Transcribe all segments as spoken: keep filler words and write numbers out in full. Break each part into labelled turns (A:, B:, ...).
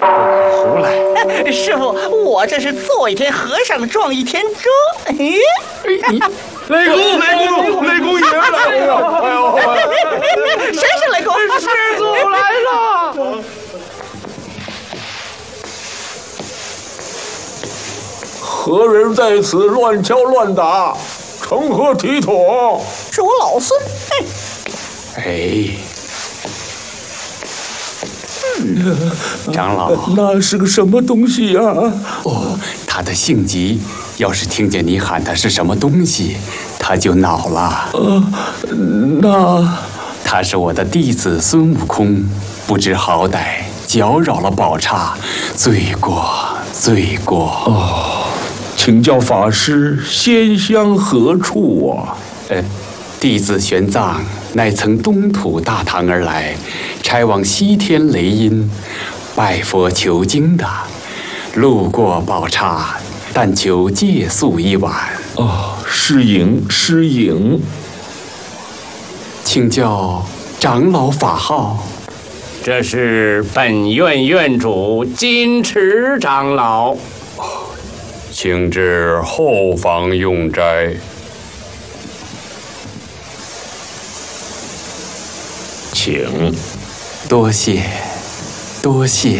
A: 胡来！
B: 师傅，我这是做一天和尚撞一天钟。
A: 雷公，雷公，雷公爷来了！哎呦，
B: 谁是雷公？
A: 师祖来了！
C: 何人在此乱敲乱打，成何体统？
B: 是我老孙。
A: 哎，长老，
C: 那是个什么东西呀、啊？
A: 哦，他的性急，要是听见你喊他是什么东西，他就恼了。
C: 呃，那
A: 他是我的弟子孙悟空，不知好歹，搅扰了宝刹，罪过，罪过。
C: 哦，请教法师，仙乡何处啊？
A: 呃，弟子玄奘乃曾东土大唐而来，差往西天雷音拜佛求经的，路过宝刹，但求借宿一晚。
C: 哦，失迎失迎。
A: 请教长老法号？
D: 这是本院院主金池长老，
C: 请至后房用斋。请。
A: 多谢，多谢。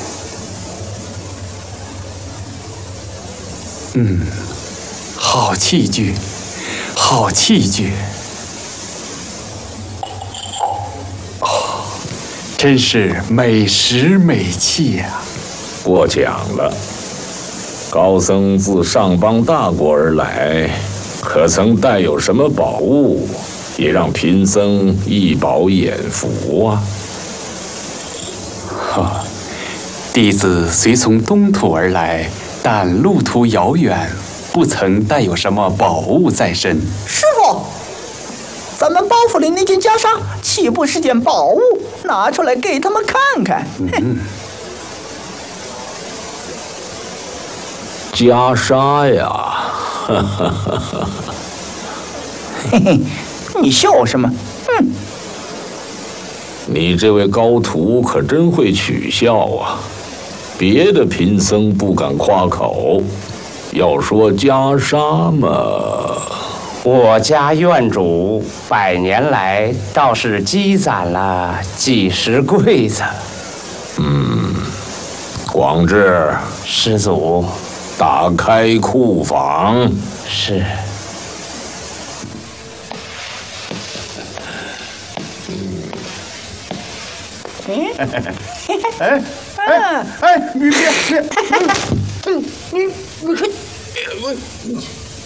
A: 嗯，好器具，好器具。哦，真是美食美器呀！
C: 过奖了。高僧自上邦大国而来，可曾带有什么宝物，也让贫僧一饱眼福啊！
A: 哈，弟子虽从东土而来，但路途遥远，不曾带有什么宝物在身。
B: 师傅，咱们包袱里那件袈裟，岂不是件宝物？拿出来给他们看看。
A: 嗯，
C: 袈裟呀，哈哈哈哈！
B: 嘿嘿，你笑什么？哼！
C: 你这位高徒可真会取笑啊！别的贫僧不敢夸口，要说袈裟嘛，
D: 我家院主百年来倒是积攒了几十柜子。
C: 嗯，广智，
D: 师祖，
C: 打开库房。
D: 是。
B: 哎哎哎哎！你别别，你你你可我你。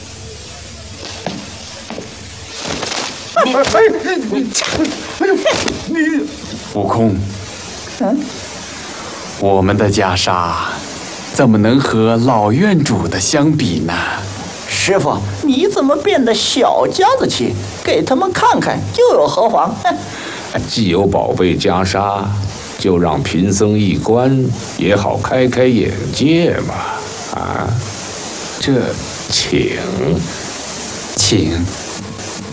B: 哎哎你哎呦你！
A: 悟空，
B: 嗯，
A: 我们的袈裟怎么能和老院主的相比呢？
B: 师傅，你怎么变得小家子气？给他们看看又有何妨？
C: 既有宝贝袈裟，就让贫僧一观，也好开开眼界嘛！啊，
A: 这，
C: 请，
A: 请。